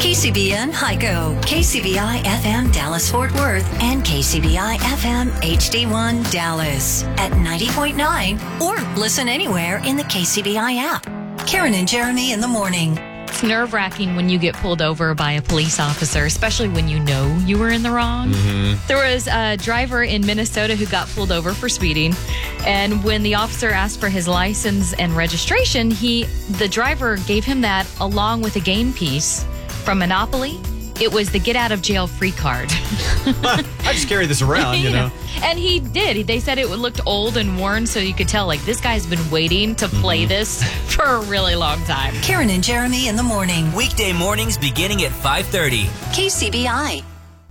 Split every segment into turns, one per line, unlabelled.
KCBN Hico, KCBI FM Dallas Fort Worth, and KCBI FM HD1 Dallas at 90.9 or listen anywhere in the KCBI app. Karen and Jeremy in the morning.
It's nerve-wracking when you get pulled over by a police officer, especially when you know you were in the wrong. There was a driver in Minnesota who got pulled over for speeding, and when the officer asked for his license and registration, the driver gave him that along with a game piece from Monopoly. It was the get-out-of-jail-free card.
I just carry this around, you know.
And he did. They said it looked old and worn, so you could tell, like, this guy's been waiting to play this for a really long time.
Karen and Jeremy in the morning.
Weekday mornings beginning at 5:30.
KCBI.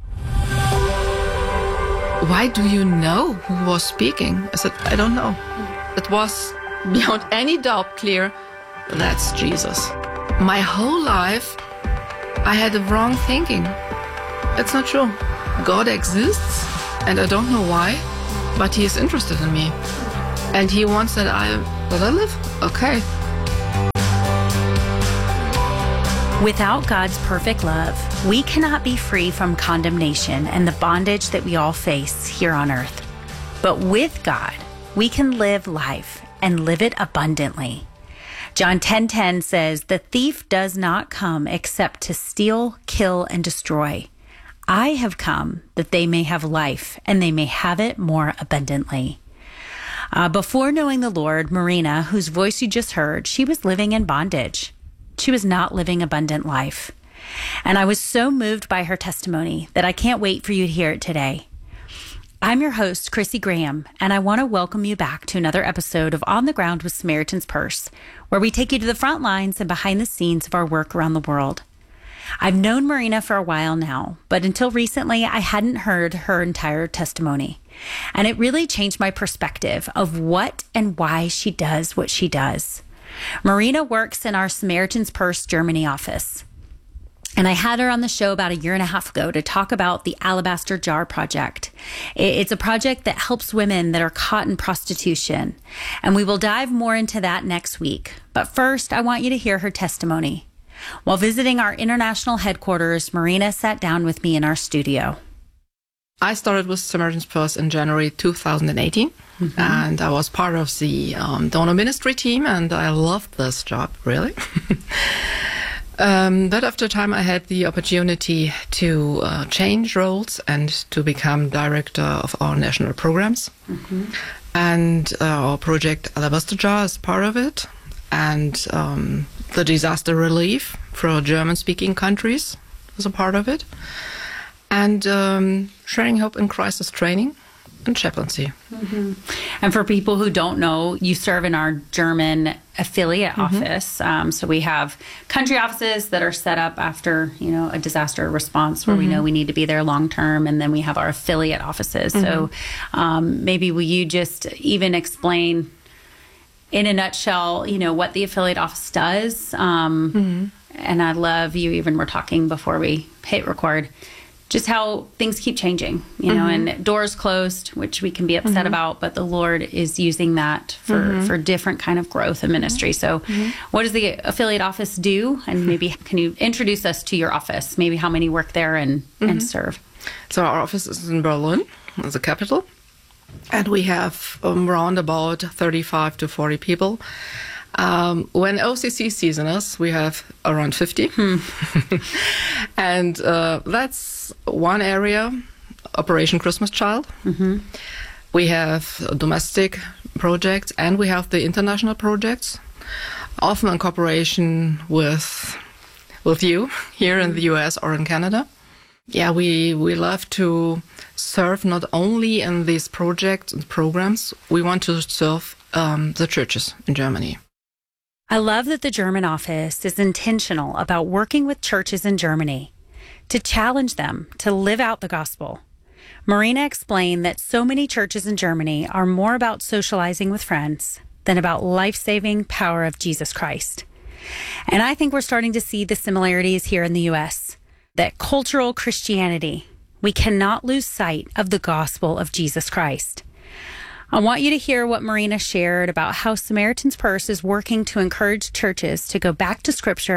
Why do you know who was speaking? I said, I don't know. It was beyond any doubt clear, that's Jesus. My whole life, I had the wrong thinking. It's not true. God exists, and I don't know why, but He is interested in me. And He wants that I live. Okay.
Without God's perfect love, we cannot be free from condemnation and the bondage that we all face here on earth. But with God, we can live life and live it abundantly. John 10:10 says, "The thief does not come except to steal, kill, and destroy. I have come that they may have life and they may have it more abundantly." Before knowing the Lord, Marina, whose voice you just heard, she was living in bondage. She was not living abundant life. And I was so moved by her testimony that I can't wait for you to hear it today. I'm your host, Chrissy Graham, and I want to welcome you back to another episode of On the Ground with Samaritan's Purse, where we take you to the front lines and behind the scenes of our work around the world. I've known Marina for a while now, but until recently, I hadn't heard her entire testimony. And it really changed my perspective of what and why she does what she does. Marina works in our Samaritan's Purse Germany office. And I had her on the show about a year and a half ago to talk about the Alabaster Jar Project. It's a project that helps women that are caught in prostitution. And we will dive more into that next week. But first, I want you to hear her testimony. While visiting our international headquarters, Marina sat down with me in our studio.
I started with Samaritan's Purse in January 2018, and I was part of the donor ministry team, and I loved this job, really. But after time, I had the opportunity to change roles and to become director of our national programs. And our project Alabaster Jar is part of it. And the disaster relief for German-speaking countries is a part of it. And sharing hope in crisis training and chaplaincy.
And for people who don't know, you serve in our German affiliate office. So we have country offices that are set up after, a disaster response where we know we need to be there long term. And then we have our affiliate offices. So maybe will you just even explain in a nutshell, what the affiliate office does? And I love you even were talking before we hit record, just how things keep changing, and doors closed, which we can be upset about, but the Lord is using that for different kind of growth in ministry. So what does the affiliate office do? And maybe can you introduce us to your office, maybe how many work there and serve?
So our office is in Berlin, the capital, and we have around about 35 to 40 people. When OCC season is, we have around 50. And that's one area, Operation Christmas Child. We have domestic projects and we have the international projects, often in cooperation with you here in the US or in Canada. Yeah, we love to serve not only in these projects and programs, we want to serve the churches in Germany.
I love that the German office is intentional about working with churches in Germany to challenge them to live out the gospel. Marina explained that so many churches in Germany are more about socializing with friends than about life-saving power of Jesus Christ. And I think we're starting to see the similarities here in the U.S., that cultural Christianity, we cannot lose sight of the gospel of Jesus Christ. I want you to hear what Marina shared about how Samaritan's Purse is working to encourage churches to go back to Scripture,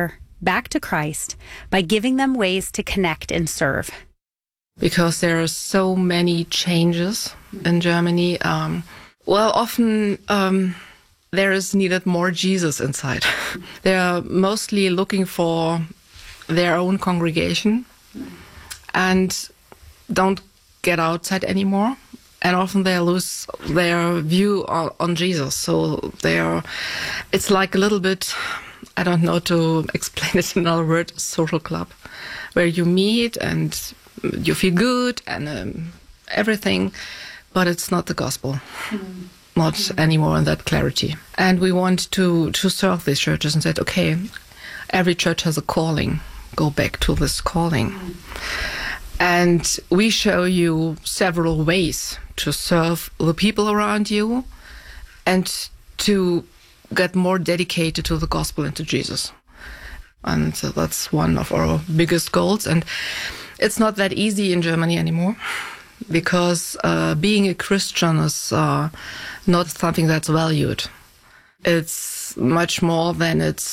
back to Christ by giving them ways to connect and serve.
Because there are so many changes in Germany. Often there is needed more Jesus inside. They are mostly looking for their own congregation and don't get outside anymore. And often they lose their view on Jesus. So it's like a little bit, I don't know to explain it in another word, social club, where you meet and you feel good and everything, but it's not the gospel. Not anymore in that clarity. And we want to serve these churches and said, okay, every church has a calling. Go back to this calling. And we show you several ways to serve the people around you and to get more dedicated to the gospel and to Jesus. And so that's one of our biggest goals. And it's not that easy in Germany anymore, because being a Christian is not something that's valued. It's much more than it's